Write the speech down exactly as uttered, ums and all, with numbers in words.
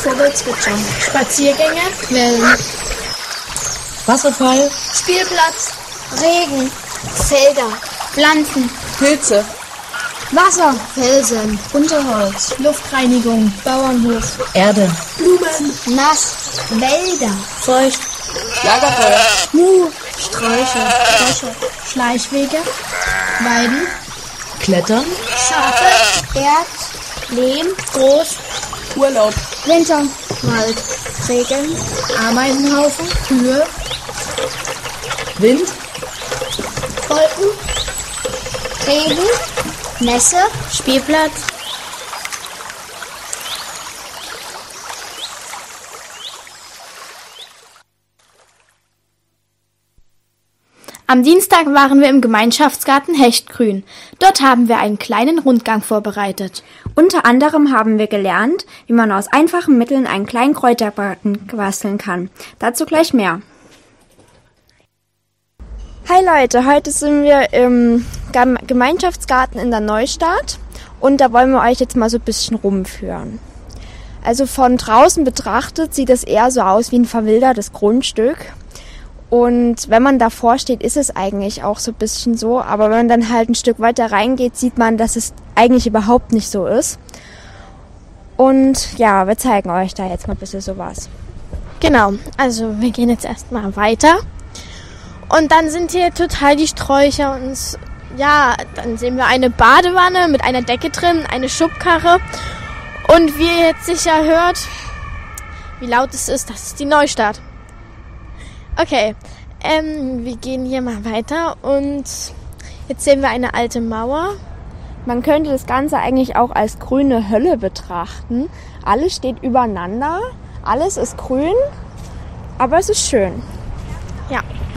Vogelzwitschern. Spaziergänge, Wellen. Wasserfall, Spielplatz. Regen. Felder. Pflanzen. Pilze, Wasser. Felsen. Unterholz. Luftreinigung, Bauernhof, Erde, Blumen. Nass. Wälder. Feucht, Lagerfeuer, Mu. Sträucher. Bäche. Schleichwege, Weiden, Klettern, Schafe. Erd. Lehm. Groß, Urlaub, Winter. Wald. Regen. Ameisenhaufen, Kühe, Wind, Wolken. Regen. Nässe. Spielplatz, Am Dienstag waren wir im Gemeinschaftsgarten Hechtgrün. Dort haben wir einen kleinen Rundgang vorbereitet. Unter anderem haben wir gelernt, wie man aus einfachen Mitteln einen kleinen Kräutergarten basteln kann. Dazu gleich mehr. Hi Leute, heute sind wir im Gemeinschaftsgarten in der Neustadt und da wollen wir euch jetzt mal so ein bisschen rumführen. Also von draußen betrachtet sieht es eher so aus wie ein verwildertes Grundstück. Und wenn man davor steht, ist es eigentlich auch so ein bisschen so. Aber wenn man dann halt ein Stück weiter reingeht, sieht man, dass es eigentlich überhaupt nicht so ist. Und ja, wir zeigen euch da jetzt mal ein bisschen sowas. Genau, also wir gehen jetzt erstmal weiter. Und dann sind hier total die Sträucher und ja, dann sehen wir eine Badewanne mit einer Decke drin, eine Schubkarre. Und wie ihr jetzt sicher hört, wie laut es ist, das ist die Neustadt. Okay, ähm, wir gehen hier mal weiter und jetzt sehen wir eine alte Mauer. Man könnte das Ganze eigentlich auch als grüne Hölle betrachten. Alles steht übereinander, alles ist grün, aber es ist schön. Ja,